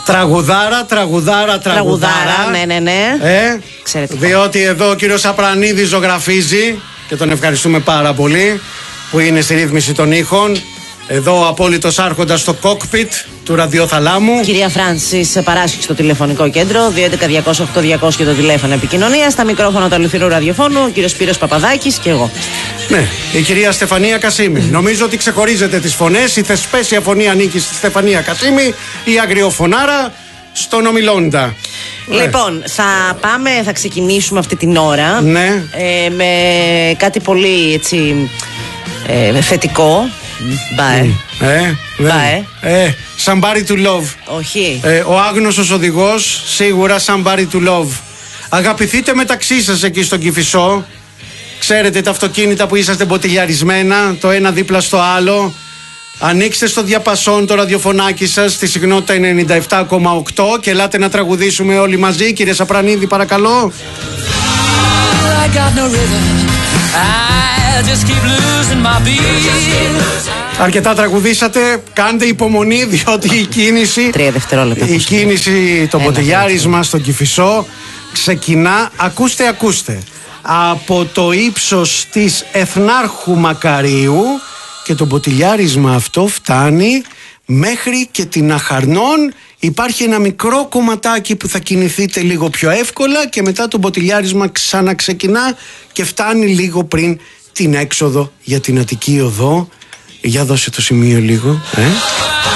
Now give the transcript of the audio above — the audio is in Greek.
Τραγουδάρα. Ναι. Διότι εδώ ο κύριος Απρανίδης ζωγραφίζει και τον ευχαριστούμε πάρα πολύ που είναι στη ρύθμιση των ήχων. Εδώ ο απόλυτος άρχοντας στο κόκπιτ του ραδιοθαλάμου. Κυρία Φράνσις παράσχει στο τηλεφωνικό κέντρο 211-200-8200 και το τηλέφωνο επικοινωνία. Στα μικρόφωνα του αληθινού ραδιοφώνου ο κύριος Σπύρος Παπαδάκης και εγώ. Ναι, η κυρία Στεφανία Κασίμη. Νομίζω ότι ξεχωρίζετε τις φωνές. Η θεσπέσια φωνή ανήκει στη Στεφανία Κασίμη, η αγριοφωνάρα στον ομιλώντα. Λοιπόν, θα ξεκινήσουμε αυτή την ώρα με κάτι πολύ έτσι θετικό. Somebody to love. Όχι. Ο άγνωστος οδηγός, σίγουρα somebody to love. Αγαπηθείτε μεταξύ σας εκεί στον Κηφισό. Ξέρετε τα αυτοκίνητα που είσαστε μποτιλιαρισμένα, το ένα δίπλα στο άλλο. Ανοίξτε στο διαπασόν το ραδιοφωνάκι σας στη συχνότητα 97,8 και ελάτε να τραγουδήσουμε όλοι μαζί. Κύριε Σαπρανίδη, παρακαλώ. Αρκετά τραγουδήσατε. Κάντε υπομονή, διότι η κίνηση. 3 δευτερόλεπτα. Η κίνηση, το μποτιλιάρισμα στον Κηφισό ξεκινά. Ακούστε. Από το ύψος της Εθνάρχου Μακαρίου και το μποτιλιάρισμα αυτό φτάνει μέχρι και την Αχαρνών. Υπάρχει ένα μικρό κομματάκι που θα κινηθείτε λίγο πιο εύκολα και μετά το μποτιλιάρισμα ξαναξεκινά και φτάνει λίγο πριν την έξοδο για την Αττική Οδό. Για δώσε το σημείο λίγο.